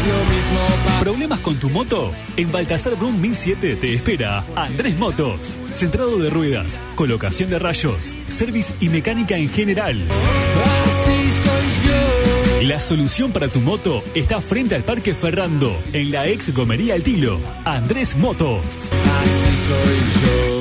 ¿Problemas con tu moto? En Baltasar Brum 1007 te espera Andrés Motos. Centrado de ruedas, colocación de rayos, service y mecánica en general. La solución para tu moto está frente al Parque Ferrando, en la ex Gomería El Tilo. Andrés Motos. Así soy yo.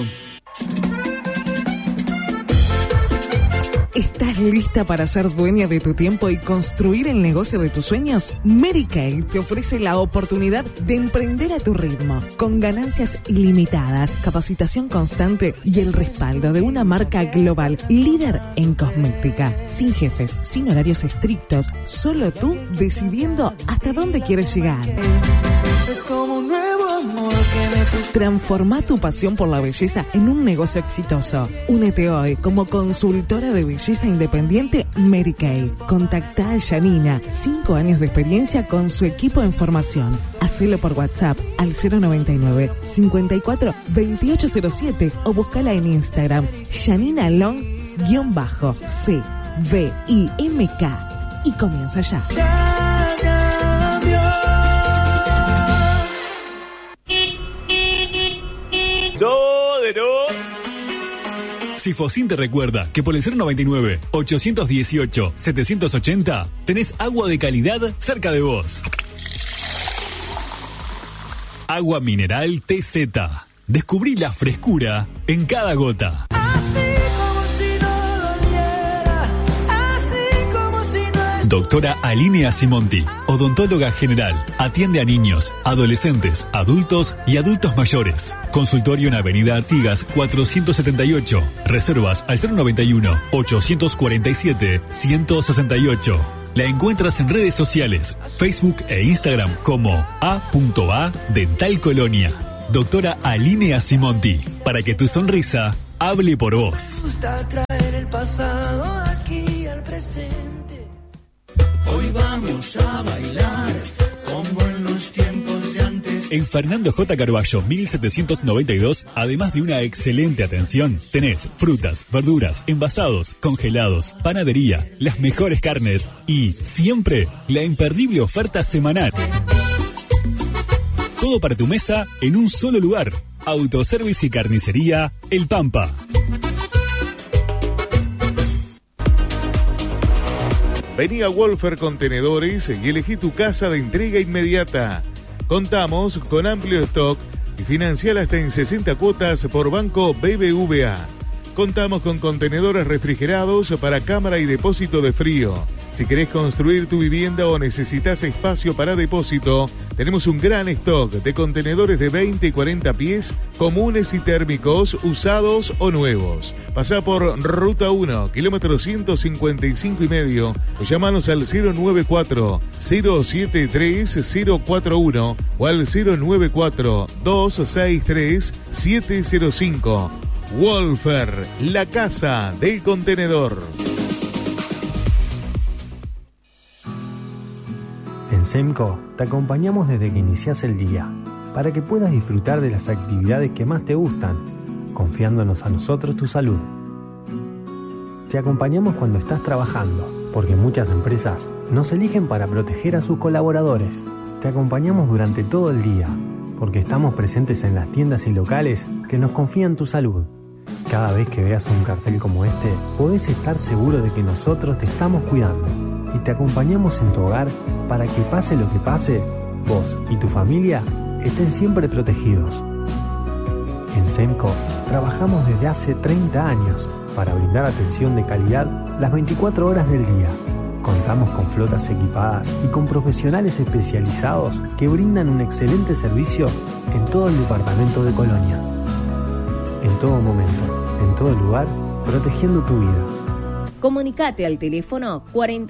¿Estás lista para ser dueña de tu tiempo y construir el negocio de tus sueños? Mary Kay te ofrece la oportunidad de emprender a tu ritmo, con ganancias ilimitadas, capacitación constante y el respaldo de una marca global líder en cosmética. Sin jefes, sin horarios estrictos, solo tú decidiendo hasta dónde quieres llegar. Es como un nuevo amor que me puso. Transforma tu pasión por la belleza en un negocio exitoso. Únete hoy como consultora de belleza independiente Mary Kay. Contacta a Janina, 5 años de experiencia con su equipo en formación. Hacelo por WhatsApp al 099 54 2807 o búscala en Instagram Janina Long_CVIMK y comienza ya. Sifocin te recuerda que por el 099 818 780 tenés agua de calidad cerca de vos. Agua mineral TZ. Descubrí la frescura en cada gota. Doctora Aline Simonti, odontóloga general. Atiende a niños, adolescentes, adultos y adultos mayores. Consultorio en Avenida Artigas 478. Reservas al 091 847 168. La encuentras en redes sociales, Facebook e Instagram como A.A. Dental Colonia. Doctora Aline Simonti, para que tu sonrisa hable por vos. Me gusta traer el pasado aquí al presente. Hoy vamos a bailar como en los tiempos de antes. En Fernando J. Carballo 1792, además de una excelente atención, tenés frutas, verduras, envasados, congelados, panadería, las mejores carnes y siempre la imperdible oferta semanal. Todo para tu mesa en un solo lugar. Autoservice y carnicería El Pampa. Vení a Wolfer Contenedores y elegí tu casa de entrega inmediata. Contamos con amplio stock y financiar hasta en 60 cuotas por Banco BBVA. Contamos con contenedores refrigerados para cámara y depósito de frío. Si querés construir tu vivienda o necesitas espacio para depósito, tenemos un gran stock de contenedores de 20 y 40 pies, comunes y térmicos, usados o nuevos. Pasá por Ruta 1, kilómetro 155,5, o llámanos al 094-073-041 o al 094-263-705. Wolfer, la casa del contenedor. En SEMCO te acompañamos desde que iniciás el día, para que puedas disfrutar de las actividades que más te gustan, confiándonos a nosotros tu salud. Te acompañamos cuando estás trabajando, porque muchas empresas nos eligen para proteger a sus colaboradores. Te acompañamos durante todo el día, porque estamos presentes en las tiendas y locales que nos confían tu salud. Cada vez que veas un cartel como este, podés estar seguro de que nosotros te estamos cuidando y te acompañamos en tu hogar para que pase lo que pase, vos y tu familia estén siempre protegidos. En SEMCO trabajamos desde hace 30 años para brindar atención de calidad las 24 horas del día. Contamos con flotas equipadas y con profesionales especializados que brindan un excelente servicio en todo el departamento de Colonia. En todo momento, en todo lugar, protegiendo tu vida. Comunicate al teléfono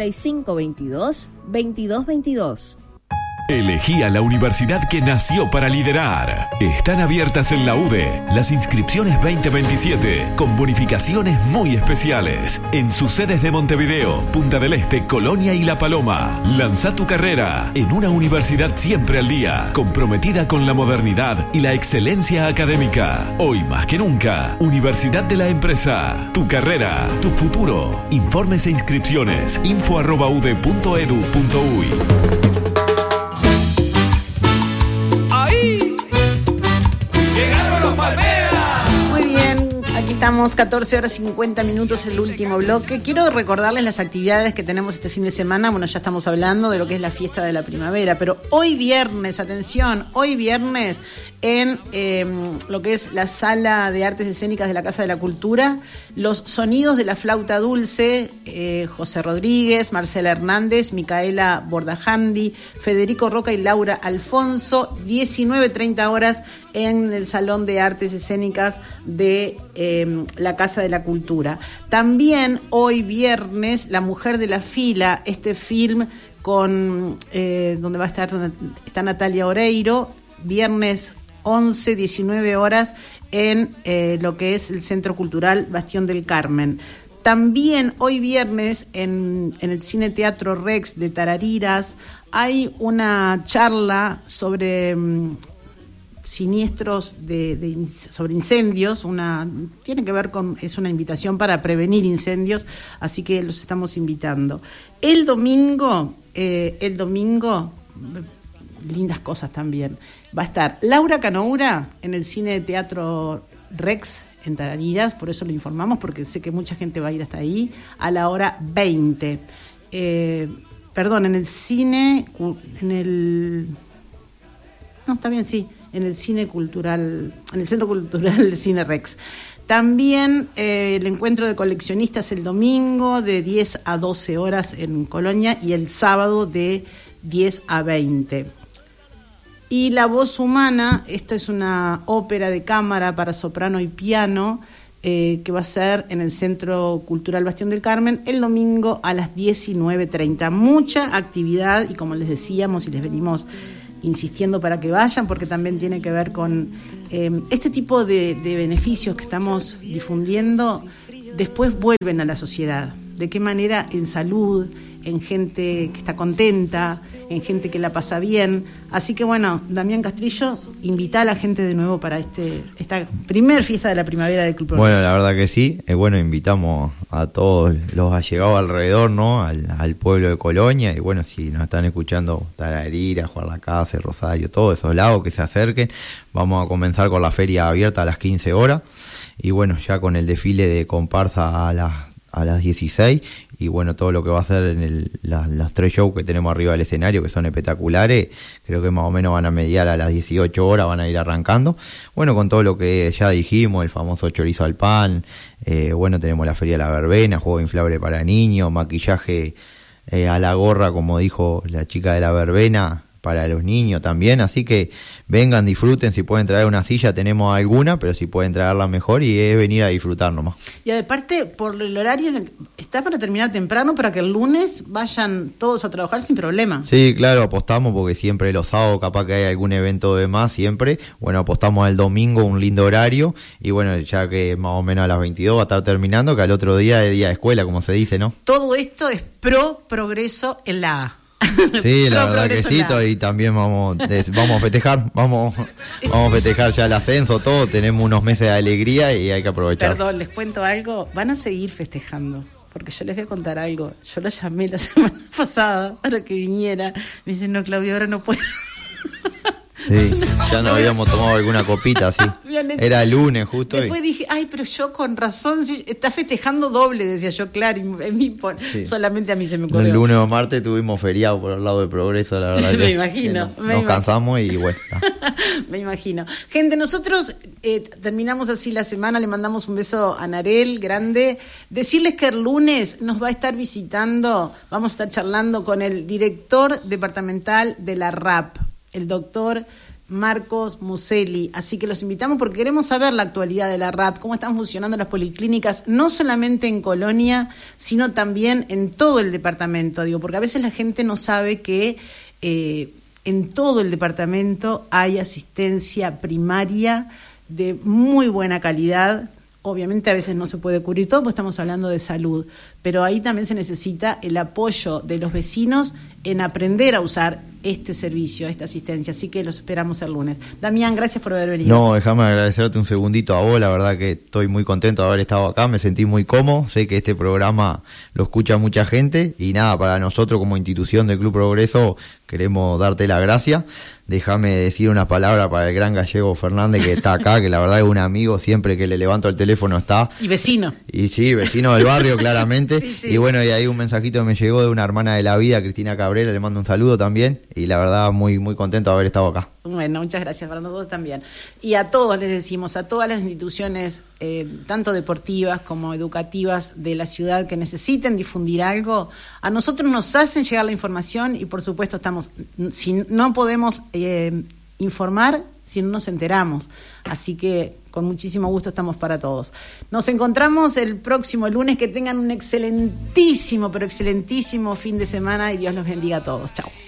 4522-2222. Elegí a la universidad que nació para liderar. Están abiertas en la UDE las inscripciones 2027 con bonificaciones muy especiales en sus sedes de Montevideo, Punta del Este, Colonia y La Paloma. Lanza tu carrera en una universidad siempre al día, comprometida con la modernidad y la excelencia académica. Hoy más que nunca, Universidad de la Empresa. Tu carrera, tu futuro. Informes e inscripciones info@ude.edu.uy. Seguimos, 14:50, el último bloque. Quiero recordarles las actividades que tenemos este fin de semana. Bueno, ya estamos hablando de lo que es la fiesta de la primavera, pero hoy viernes, atención, hoy viernes en lo que es la Sala de Artes Escénicas de la Casa de la Cultura, los sonidos de la flauta dulce, José Rodríguez, Marcela Hernández, Micaela Bordajandi, Federico Roca y Laura Alfonso, 19:30 horas en el Salón de Artes Escénicas de la Casa de la Cultura. También hoy viernes, La Mujer de la Fila, este film con donde va a está Natalia Oreiro, viernes 11, 19 horas en lo que es el Centro Cultural Bastión del Carmen. También hoy viernes en el Cine Teatro Rex de Tarariras hay una charla sobre siniestros sobre incendios, tiene que ver es una invitación para prevenir incendios, así que los estamos invitando. El domingo, lindas cosas también. Va a estar Laura Canoura en el Cine Teatro Rex en Tarariras, por eso lo informamos, porque sé que mucha gente va a ir hasta ahí, a la hora 20. En el cine, en el Cine Cultural, en el Centro Cultural del Cine Rex. También el encuentro de coleccionistas el domingo de 10 a 12 horas en Colonia y el sábado de 10 a 20. Y La Voz Humana, esta es una ópera de cámara para soprano y piano que va a ser en el Centro Cultural Bastión del Carmen el domingo a las 19:30. Mucha actividad y como les decíamos y les venimos insistiendo para que vayan, porque también tiene que ver con este tipo de beneficios que estamos difundiendo, después vuelven a la sociedad. ¿De qué manera? En salud, en gente que está contenta, en gente que la pasa bien. Así que bueno, Damián Castrillo, invita a la gente de nuevo para esta primer fiesta de la primavera del Club Progreso. Bueno, la verdad que sí. Bueno, invitamos a todos los allegados alrededor, ¿no? Al pueblo de Colonia. Y bueno, si nos están escuchando Tarariras, Juan Lacase, Rosario, todos esos lados que se acerquen. Vamos a comenzar con la feria abierta a las 15 horas. Y bueno, ya con el desfile de comparsa a las 16, y bueno, todo lo que va a ser en los 3 shows que tenemos arriba del escenario, que son espectaculares, creo que más o menos van a mediar a las 18 horas, van a ir arrancando, bueno, con todo lo que ya dijimos, el famoso chorizo al pan, bueno, tenemos la feria de la verbena, juego inflable para niños, maquillaje a la gorra, como dijo la chica de la verbena, para los niños también, así que vengan, disfruten, si pueden traer una silla tenemos alguna, pero si pueden traerla mejor y es venir a disfrutar nomás. Y aparte, por el horario, está para terminar temprano para que el lunes vayan todos a trabajar sin problema. Sí, claro, apostamos porque siempre los sábados capaz que hay algún evento de más, siempre, bueno, apostamos al domingo un lindo horario y bueno, ya que más o menos a las 22 va a estar terminando, que al otro día es día de escuela, como se dice, ¿no? Todo esto es progreso en la A. Sí, la verdad que sí, y también vamos a festejar, vamos a festejar ya el ascenso, todo, tenemos unos meses de alegría y hay que aprovechar. Perdón, les cuento algo, van a seguir festejando, porque yo les voy a contar algo, yo lo llamé la semana pasada para que viniera, me dicen, no, Claudia, ahora no puedo. Sí, ya nos habíamos tomado alguna copita, sí. Era el lunes justo. Después dije, ay, pero yo con razón, está festejando doble, decía yo, claro, sí. Solamente a mí se me ocurrió. El lunes o martes tuvimos feriado por el lado de Progreso, la verdad. Me imagino. Nos cansamos y bueno. Me imagino. Gente, nosotros terminamos así la semana, le mandamos un beso a Narel, grande. Decirles que el lunes nos va a estar visitando, vamos a estar charlando con el director departamental de la RAP, el doctor Marcos Muselli, así que los invitamos porque queremos saber la actualidad de la RAP, cómo están funcionando las policlínicas, no solamente en Colonia, sino también en todo el departamento, porque a veces la gente no sabe que en todo el departamento hay asistencia primaria de muy buena calidad. Obviamente a veces no se puede cubrir todo, porque estamos hablando de salud, pero ahí también se necesita el apoyo de los vecinos en aprender a usar este servicio, esta asistencia, así que los esperamos el lunes. Damián, gracias por haber venido. No, déjame agradecerte un segundito a vos, la verdad que estoy muy contento de haber estado acá, me sentí muy cómodo, sé que este programa lo escucha mucha gente y nada, para nosotros como institución del Club Progreso queremos darte la gracia. Déjame decir una palabra para el gran Gallego Fernández que está acá, que la verdad es un amigo, siempre que le levanto el teléfono está. Y vecino. Y sí, vecino del barrio, claramente. Sí. Y bueno, y ahí un mensajito me llegó de una hermana de la vida, Cristina Cabrera, le mando un saludo también. Y la verdad, muy, muy contento de haber estado acá. Bueno, muchas gracias, para nosotros también. Y a todos les decimos, a todas las instituciones, tanto deportivas como educativas de la ciudad que necesiten difundir algo, a nosotros nos hacen llegar la información y por supuesto si no podemos informar si no nos enteramos. Así que con muchísimo gusto estamos para todos. Nos encontramos el próximo lunes. Que tengan un excelentísimo, pero excelentísimo fin de semana y Dios los bendiga a todos. Chao.